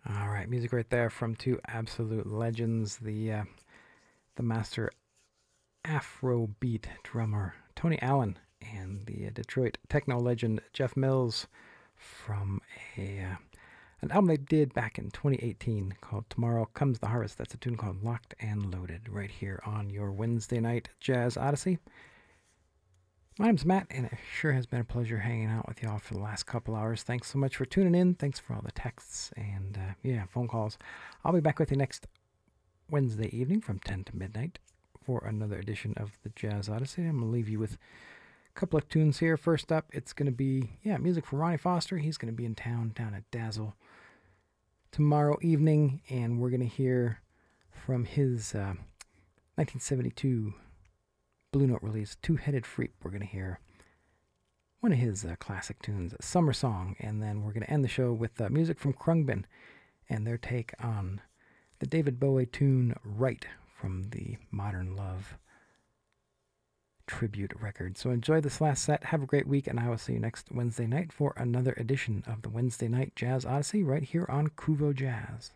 All right, music right there from two absolute legends, the master Afrobeat drummer Tony Allen and the Detroit techno legend Jeff Mills from an album they did back in 2018 called Tomorrow Comes the Harvest. That's a tune called Locked and Loaded right here on your Wednesday night Jazz Odyssey. My name's Matt, and it sure has been a pleasure hanging out with y'all for the last couple hours. Thanks so much for tuning in. Thanks for all the texts and, phone calls. I'll be back with you next Wednesday evening from 10 to midnight for another edition of the Jazz Odyssey. I'm going to leave you with a couple of tunes here. First up, it's going to be, music from Ronnie Foster. He's going to be in town down at Dazzle tomorrow evening, and we're going to hear from his 1972 Blue Note release, Two-Headed Freak. We're going to hear one of his classic tunes, Summer Song, and then we're going to end the show with music from Khruangbin and their take on the David Bowie tune Right from the Modern Love tribute record. So enjoy this last set. Have a great week, and I will see you next Wednesday night for another edition of the Wednesday Night Jazz Odyssey right here on Kuvo Jazz.